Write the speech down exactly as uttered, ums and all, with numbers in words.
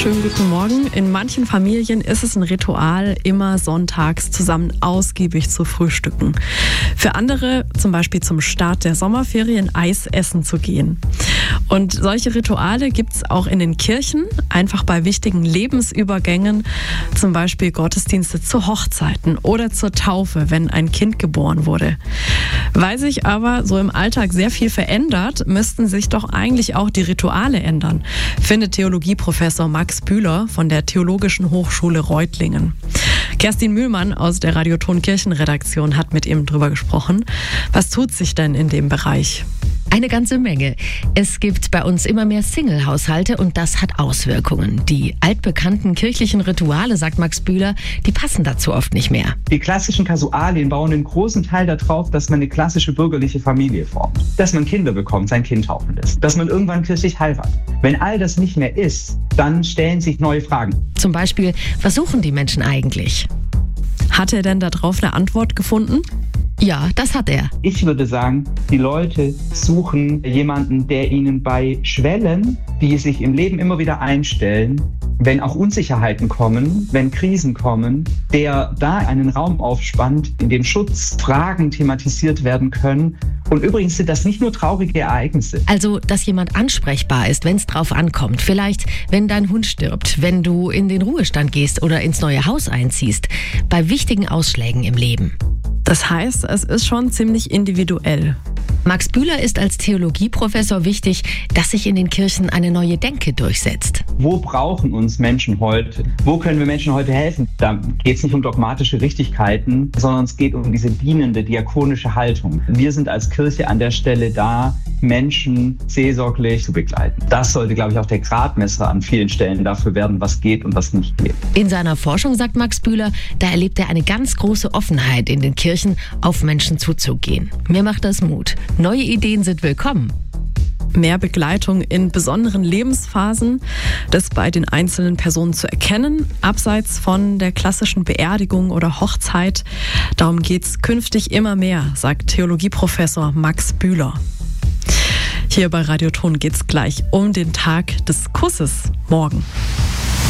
Schönen guten Morgen. In manchen Familien ist es ein Ritual, immer sonntags zusammen ausgiebig zu frühstücken. Für andere, zum Beispiel zum Start der Sommerferien, Eis essen zu gehen. Und solche Rituale gibt es auch in den Kirchen, einfach bei wichtigen Lebensübergängen, zum Beispiel Gottesdienste zu Hochzeiten oder zur Taufe, wenn ein Kind geboren wurde. Weil sich aber so im Alltag sehr viel verändert, müssten sich doch eigentlich auch die Rituale ändern, findet Theologieprofessor Max Bühler von der Theologischen Hochschule Reutlingen. Kerstin Mühlmann aus der Radioton Kirchenredaktion hat mit ihm drüber gesprochen. Was tut sich denn in dem Bereich? Eine ganze Menge. Es gibt bei uns immer mehr Single-Haushalte und das hat Auswirkungen. Die altbekannten kirchlichen Rituale, sagt Max Bühler, die passen dazu oft nicht mehr. Die klassischen Kasualien bauen einen großen Teil darauf, dass man eine klassische bürgerliche Familie formt. Dass man Kinder bekommt, sein Kind taufen lässt. Dass man irgendwann kirchlich heiratet. Wenn all das nicht mehr ist, dann stellen sich neue Fragen. Zum Beispiel, was suchen die Menschen eigentlich? Hat er denn darauf eine Antwort gefunden? Ja, das hat er. Ich würde sagen, die Leute suchen jemanden, der ihnen bei Schwellen, die sich im Leben immer wieder einstellen, wenn auch Unsicherheiten kommen, wenn Krisen kommen, der da einen Raum aufspannt, in dem Schutzfragen thematisiert werden können. Und übrigens sind das nicht nur traurige Ereignisse. Also, dass jemand ansprechbar ist, wenn es drauf ankommt. Vielleicht, wenn dein Hund stirbt, wenn du in den Ruhestand gehst oder ins neue Haus einziehst. Bei wichtigen Ausschlägen im Leben. Das heißt, es ist schon ziemlich individuell. Max Bühler ist als Theologieprofessor wichtig, dass sich in den Kirchen eine neue Denke durchsetzt. Wo brauchen uns Menschen heute? Wo können wir Menschen heute helfen? Da geht es nicht um dogmatische Richtigkeiten, sondern es geht um diese dienende, diakonische Haltung. Wir sind als Kirche an der Stelle da, Menschen seelsorglich zu begleiten. Das sollte, glaube ich, auch der Gradmesser an vielen Stellen dafür werden, was geht und was nicht geht. In seiner Forschung, sagt Max Bühler, da erlebt er eine ganz große Offenheit in den Kirchen, auf Menschen zuzugehen. Mir macht das Mut. Neue Ideen sind willkommen. Mehr Begleitung in besonderen Lebensphasen, das bei den einzelnen Personen zu erkennen, abseits von der klassischen Beerdigung oder Hochzeit. Darum geht es künftig immer mehr, sagt Theologieprofessor Max Bühler. Hier bei Radioton geht es gleich um den Tag des Kusses morgen.